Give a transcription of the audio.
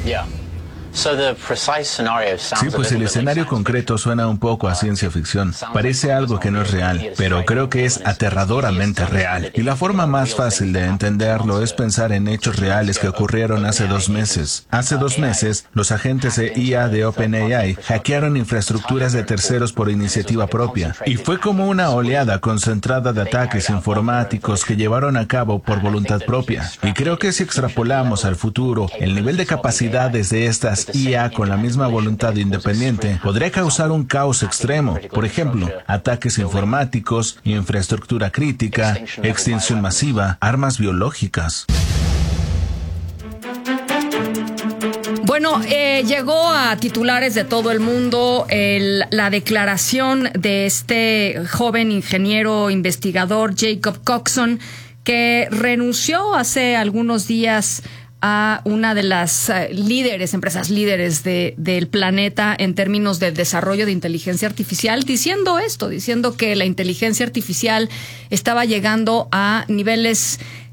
Sí, pues el escenario concreto suena un poco a ciencia ficción. Parece algo que no es real, pero creo que es aterradoramente real. Y la forma más fácil de entenderlo es pensar en hechos reales que ocurrieron hace 2 meses. Hace 2 meses, los agentes de IA de OpenAI hackearon infraestructuras de terceros por iniciativa propia. Y fue como una oleada concentrada de ataques informáticos que llevaron a cabo por voluntad propia. Y creo que si extrapolamos al futuro, el nivel de capacidades de estas IA con la misma voluntad independiente podría causar un caos extremo. Por ejemplo, ataques informáticos, infraestructura crítica, extinción masiva, armas biológicas. Bueno, llegó a titulares de todo el mundo la declaración de este joven ingeniero investigador Jacob Coxon, que renunció hace algunos días a una de las empresas líderes del planeta en términos de desarrollo de inteligencia artificial, diciendo que la inteligencia artificial estaba llegando a niveles